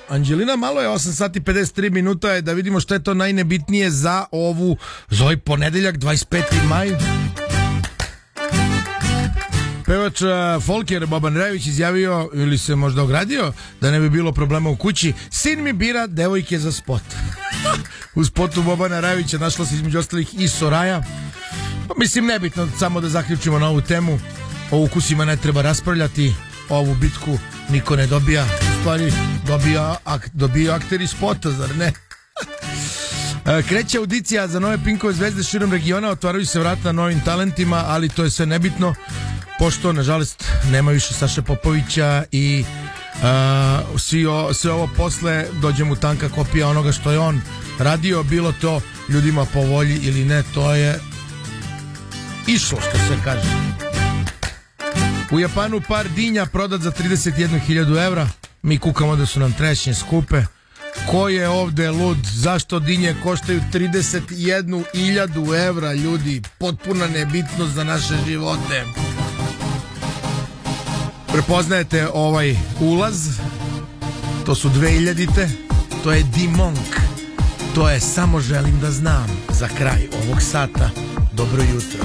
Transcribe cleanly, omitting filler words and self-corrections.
Anđelina, malo je 8 sati 53 minuta je da vidimo što je to najnebitnije za ovaj ponedeljak 25. maj. Pevač Folker Boban Rajović izjavio ili se možda ogradio da ne bi bilo problema u kući. Sin mi bira devojke za spot. U spotu Bobana Rajovića našla se između ostalih i Soraja. Mislim, nebitno, samo da zaključimo na ovu temu. O ukusima ne treba raspravljati. Ovu bitku niko ne dobija. U stvari dobija akteri spota, zar ne? Kreće audicija za nove Pinkove zvezde širom regiona. Otvaraju se vrata novim talentima, ali to je sve nebitno, pošto nažalost nema više Saše Popovića i sve ovo posle dođe mu tanka kopija onoga što je on radio, bilo to ljudima po volji ili ne, to je išlo, što se kaže. U Japanu par dinja prodat za 31.000 evra. Mi kukamo da su nam trešnje skupe. Ko je ovde lud? Zašto dinje koštaju 31.000 evra, ljudi? Potpuna nebitnost za naše živote. Prepoznajete ovaj ulaz? To su 2000-te. To je D-Monk. To je Samo želim da znam. Za kraj ovog sata. Dobro jutro.